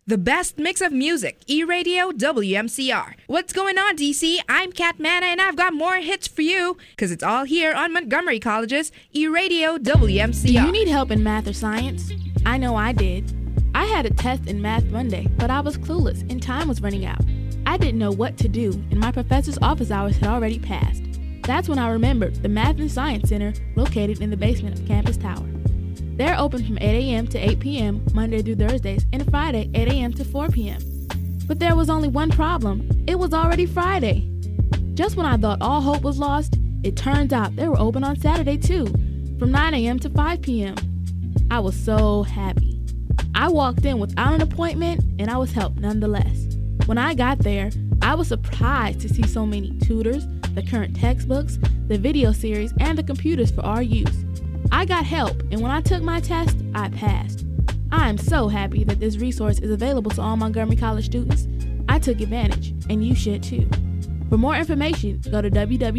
The best mix of music, E-Radio WMCR. What's going on, DC? I'm Kat Manna, and I've got more hits for you, because it's all here on Montgomery College's E-Radio WMCR. Do you need help in math or science? I know I did. I had a test in Math Monday, but I was clueless and time was running out. I didn't know what to do, and my professor's office hours had already passed. That's when I remembered the Math and Science Center located in the basement of Campus Tower. They're open from 8 a.m. to 8 p.m. Monday through Thursdays, and Friday 8 a.m. to 4 p.m. But there was only one problem. It was already Friday. Just when I thought all hope was lost, it turns out they were open on Saturday too, from 9 a.m. to 5 p.m. I was so happy. I walked in without an appointment, and I was helped nonetheless. When I got there, I was surprised to see so many tutors, the current textbooks, the video series, and the computers for our use. I got help, and when I took my test, I passed. I am so happy that this resource is available to all Montgomery College students. I took advantage, and you should too. For more information, go to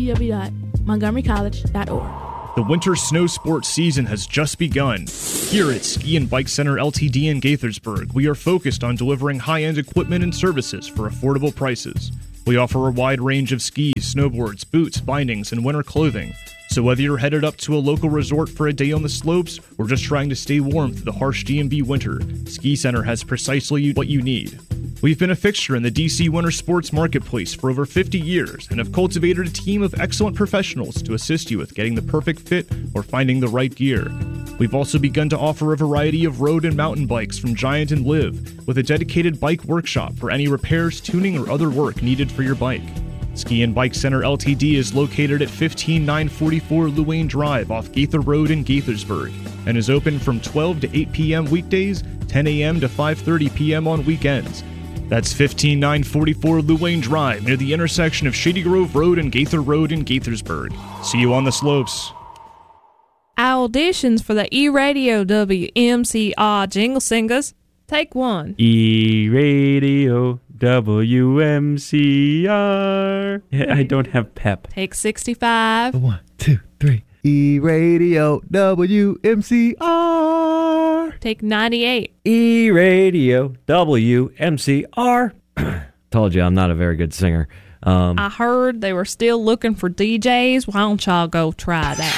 www.montgomerycollege.org. The winter snow sports season has just begun. Here at Ski and Bike Center Ltd. in Gaithersburg, we are focused on delivering high-end equipment and services for affordable prices. We offer a wide range of skis, snowboards, boots, bindings, and winter clothing. So whether you're headed up to a local resort for a day on the slopes or just trying to stay warm through the harsh DMV winter, Ski Center has precisely what you need. We've been a fixture in the DC winter sports marketplace for over 50 years and have cultivated a team of excellent professionals to assist you with getting the perfect fit or finding the right gear. We've also begun to offer a variety of road and mountain bikes from Giant and Liv, with a dedicated bike workshop for any repairs, tuning, or other work needed for your bike. Ski and Bike Center Ltd. is located at 15944 Luane Drive off Gaither Road in Gaithersburg and is open from 12 to 8 p.m. weekdays, 10 a.m. to 5:30 p.m. on weekends. That's 15944 Luane Drive near the intersection of Shady Grove Road and Gaither Road in Gaithersburg. See you on the slopes. Auditions for the E-Radio WMCR Jingle Singers. Take one. E-Radio WMCR. I don't have pep. Take 65. 1, 2, 3. E-Radio WMCR. Take 98. E-Radio WMCR. Told you I'm not a very good singer. I heard they were still looking for DJs. Why don't y'all go try that?